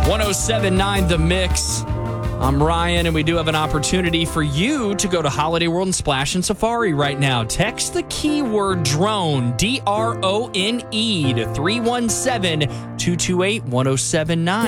1079 The Mix. I'm Ryan, and we do have an opportunity for you to go to Holiday World and Splash and Safari right now. Text the keyword drone, DRONE, to 317-228-1079.